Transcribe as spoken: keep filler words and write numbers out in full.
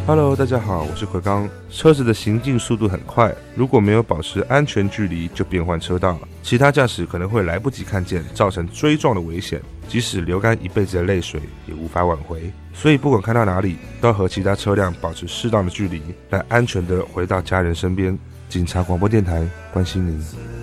Hello， 大家好，我是奎刚。车子的行进速度很快，如果没有保持安全距离，就变换车道了。其他驾驶可能会来不及看见，造成追撞的危险。即使流干一辈子的泪水，也无法挽回。所以不管开到哪里，都要和其他车辆保持适当的距离，来安全的回到家人身边。警察广播电台，关心您。